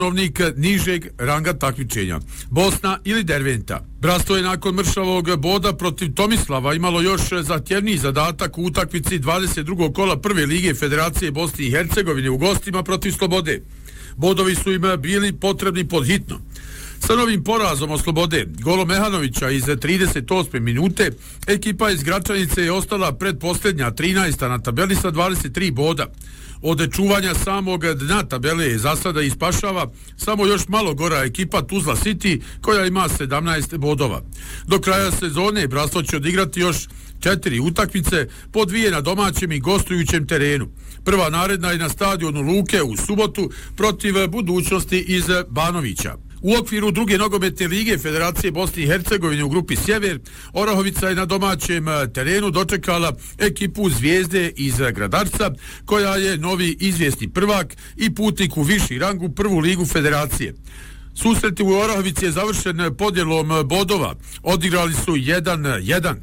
stanovnik nižeg ranga takmičenja, Bosna ili Derventa. Bratstvo je nakon mršavog boda protiv Tomislava imalo još zahtjevniji zadatak u utakmici 22. kola prve lige Federacije Bosne i Hercegovine u gostima protiv Slobode. Bodovi su im bili potrebni podhitno. Sa novim porazom od Slobode, golom Mehanovića iz 38. minute, ekipa iz Gračanice je ostala predposljednja 13. na tabeli sa 23 boda. Od čuvanja samog dna tabele je za sada ispašava samo još malo gora ekipa Tuzla City koja ima 17 bodova. Do kraja sezone Bratstvo će odigrati još 4 utakmice, po 2 na domaćem i gostujućem terenu. Prva naredna je na stadionu Luke u subotu protiv Budućnosti iz Banovića. U okviru druge nogometne lige Federacije Bosne i Hercegovine u grupi Sjever, Orahovica je na domaćem terenu dočekala ekipu Zvijezde iz Gradarca, koja je novi izvjesni prvak i putnik u viši rang u prvu ligu Federacije. Susreti u Orahovici je završen podjelom bodova. Odigrali su 1-1.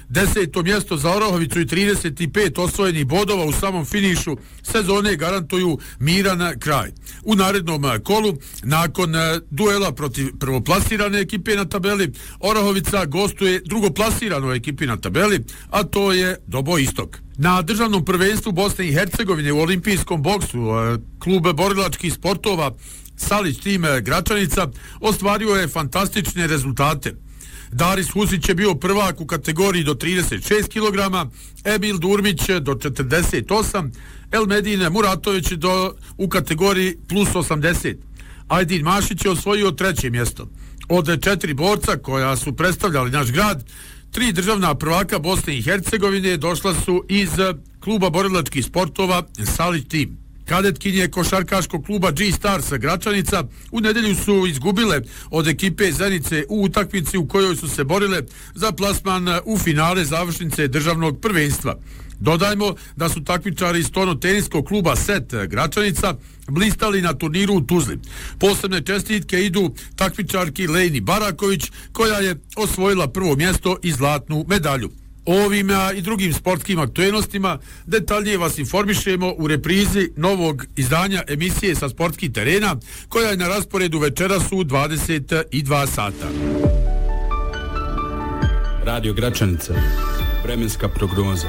10. mjesto za Orahovicu i 35 osvojenih bodova u samom finišu sezone garantuju miran kraj. U narednom kolu, nakon duela protiv prvoplasirane ekipe na tabeli, Orahovica gostuje drugoplasirano ekipi na tabeli, a to je Doboj Istok. Na državnom prvenstvu Bosne i Hercegovine u olimpijskom boksu klub borilačkih sportova Salić tim Gračanica ostvario je fantastične rezultate. Daris Husić je bio prvak u kategoriji do 36 kg, Emil Durmić do 48, Elmedine Muratović u kategoriji plus 80. Ajdin Mašić je osvojio 3. mjesto. Od 4 borca koja su predstavljali naš grad, 3 državna prvaka Bosne i Hercegovine došla su iz kluba borilačkih sportova Salić tim. Kadetkinje košarkaškog kluba G-Stars Gračanica u nedjelju su izgubile od ekipe Zenice u utakmici u kojoj su se borile za plasman u finale završnice državnog prvenstva. Dodajmo da su takmičari iz tono-teniskog kluba SET Gračanica blistali na turniru u Tuzli. Posebne čestitke idu takmičarki Lejni Baraković, koja je osvojila prvo mjesto i zlatnu medalju. O ovim i drugim sportskim aktuelnostima detaljnije vas informišemo u reprizi novog izdanja emisije sa sportskih terena, koja je na rasporedu večeras u 22 sata. Radio Gračanica, vremenska prognoza.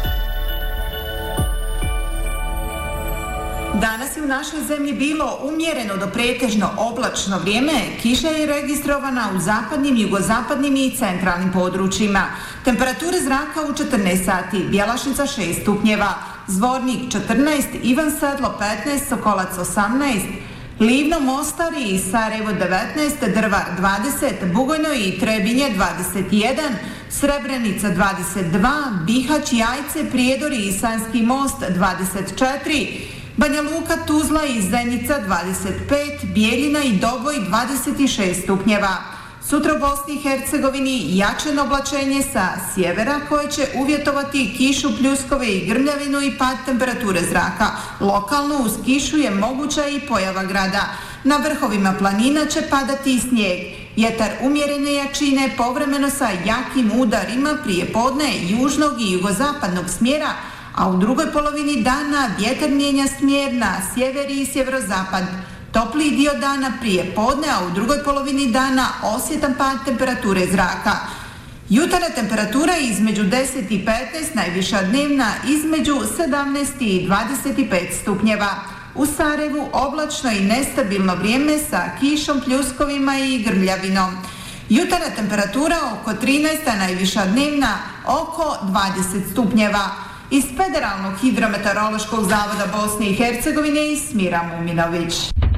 Danas je u našoj zemlji bilo umjereno do pretežno oblačno vrijeme, kiša je registrovana u zapadnim, jugozapadnim i centralnim područjima. Temperature zraka u 14 sati, Bjelašnica 6 stupnjeva, Zvornik 14, Ivan Sedlo 15, Sokolac 18, Livno, Mostar i Sarajevo 19, Drvar 20, Bugojno i Trebinje 21, Srebrenica 22, Bihać, Jajce, Prijedor i Sanjski most 24, Banja Luka, Tuzla i Zenica 25, Bijeljina i Doboj 26 stupnjeva. Sutra u Bosni i Hercegovini jačeno oblačenje sa sjevera koje će uvjetovati kišu, pljuskove i grmljavinu i pad temperature zraka. Lokalno uz kišu je moguća i pojava grada. Na vrhovima planina će padati i snijeg. Vjetar umjerene jačine povremeno sa jakim udarima prije podne južnog i jugozapadnog smjera, a u drugoj polovini dana vjetar mijenja smjer na sjever i sjeverozapad. Topliji dio dana prije podne, a u drugoj polovini dana osjetan pad temperature zraka. Jutarnja temperatura između 10 i 15, najviša dnevna između 17 i 25 stupnjeva. U Sarajevu oblačno i nestabilno vrijeme sa kišom, pljuskovima i grmljavinom. Jutarnja temperatura oko 13, a najviša dnevna oko 20 stupnjeva. Iz Federalnog hidrometeorološkog zavoda Bosne i Hercegovine Smira Muminović.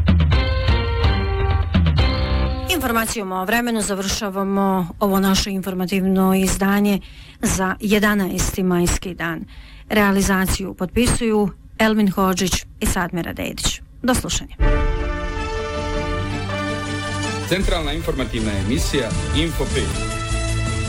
Informacijom o vremenu završavamo ovo naše informativno izdanje za 11. majski dan. Realizaciju potpisuju Elmin Hodžić i Sadmira Dedić. Do slušanja. Centralna informativna emisija Info 5.